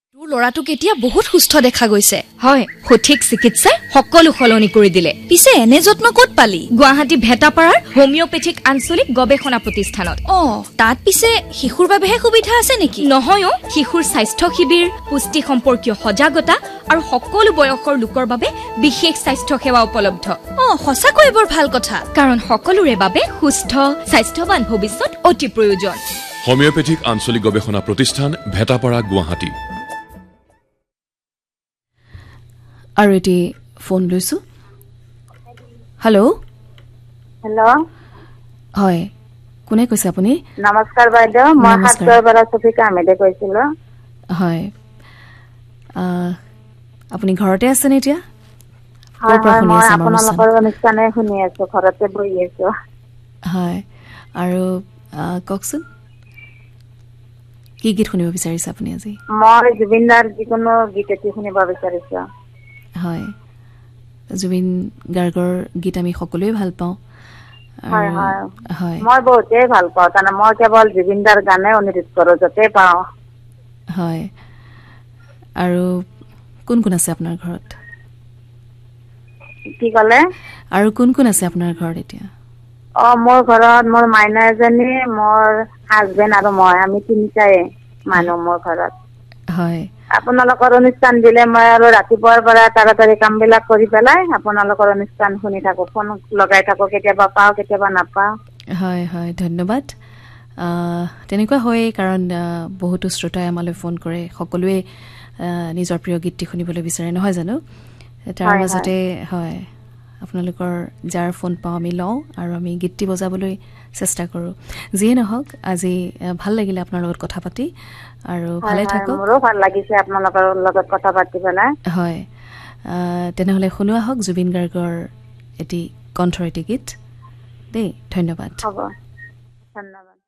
তোৰ ল'ৰাটোক এতিয়া বহুত সুস্থ দেখা গৈছে। হয়, সঠিক চিকিৎসাই সকলো সলনি কৰি দিলে। পিছে এনে যত্ন ক'ত পালি? গুৱাহাটী ভেটাপাৰাৰ হোমিওপেথিক আঞ্চলিক গৱেষণা প্ৰতিষ্ঠানত। তাত পিছে শিশুৰ বাবেহে সুবিধা আছে নেকি? নহয়, শিশুৰ স্বাস্থ্য শিবিৰ, পুষ্টি সম্পৰ্কীয় সজাগতা আৰু সকলো বয়সৰ লোকৰ বাবে বিশেষ স্বাস্থ্য সেৱা উপলব্ধ। সঁচাকৈ বৰ ভাল কথা। কাৰণ সকলোৰে বাবে সুস্থ স্বাস্থ্যৱান ভৱিষ্যত অতি প্ৰয়োজন। হোমিওপেথিক আঞ্চলিক গৱেষণা প্ৰতিষ্ঠান ভেটাপাৰা গুৱাহাটী। আৰু এটি ফোন লৈছো। হেল্ল' হয়, কোনে কৈছে আপুনি? নমস্কাৰ বাইদেউ, মই সাতগাঁৱৰ পৰা চফিকা আহমেদে কৈছিলো। হয়, আপুনি ঘৰতে আছেনে এতিয়া? হয়, মই আপোনালোকৰ অনুষ্ঠানে শুনি আছো, ঘৰতে বহি আছো। হয়, আৰু কওকচোন কি গীত শুনিব বিচাৰিছে আপুনি আজি? মই জুবিনদাৰ যিকোনো গীত এটি শুনিব বিচাৰিছো। হয়, জুবিন গাৰ্গৰ গীত আমি সকলোৱে ভাল পাওঁ। মই বহুতেই ভাল পাওঁ, তাৰমানে মই কেৱল জুবিনদাৰ গানে অনুৰোধ কৰো য'তে পাওঁ। হয়, আৰু কোন কোন আছে আপোনাৰ ঘৰত? কি ক'লে? আৰু কোন কোন আছে আপোনাৰ ঘৰত এতিয়া? মোৰ ঘৰত মোৰ মাইনা এজনী, মোৰ হাজবেণ্ড আৰু মই, আমি তিনিটাই মানুহ মোৰ ঘৰত। হয়, আপোনালোকৰ অনুষ্ঠান দিলে মই আৰু ৰাতিপুৱাৰ পৰা তাড়াতাড়ি কাম বিলাক কৰি পেলাই আপোনালোকৰ অনুষ্ঠান শুনি থাকো, ফোন লগাই থাকো, কেতিয়াবা পাওঁ কেতিয়াবা নাপাওঁ। হয় হয়, ধন্যবাদ। তেনেকুৱা হয়েই, কাৰণ বহুতো শ্ৰোতাই আমালৈ ফোন কৰে, সকলোৱে নিজৰ প্ৰিয় গীতটি শুনিবলৈ বিচাৰে, নহয় জানো? তাৰ মাজতে হয়, আপোনালোকৰ যাৰ ফোন পাওঁ আমি লওঁ আৰু আমি গীতটি বজাবলৈ চেষ্টা কৰোঁ। যিয়ে নহওক, আজি ভাল লাগিলে আপোনাৰ লগত কথা পাতি, আৰু ভালে থাকক। মোৰো ভাল লাগিছে আপোনালোকৰ লগত কথা পাতি পেলাই। হয়, তেনেহ'লে শুনোৱা হওক জুবিন গাৰ্গৰ এটি কণ্ঠৰ এটি গীত দেই। ধন্যবাদ। হ'ব, ধন্যবাদ।